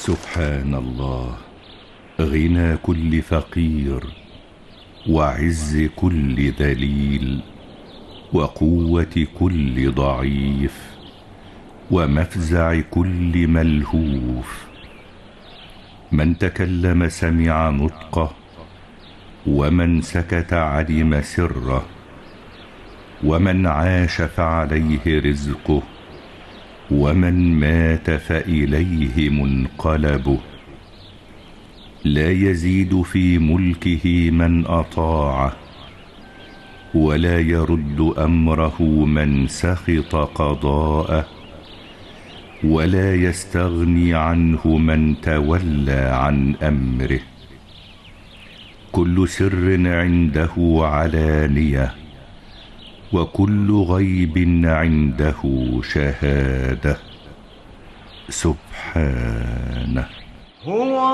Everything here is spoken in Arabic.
سبحان الله، غنى كل فقير، وعز كل ذليل، وقوة كل ضعيف، ومفزع كل ملهوف. من تكلم سمع نطقه، ومن سكت علم سره، ومن عاش فعليه رزقه، ومن مات فإليه منقلبه. لا يزيد في ملكه من أطاعه، ولا يرد أمره من سخط قضاءه، ولا يستغني عنه من تولى عن أمره. كل سر عنده علانية، وكل غيب عنده شهادة. سبحانه.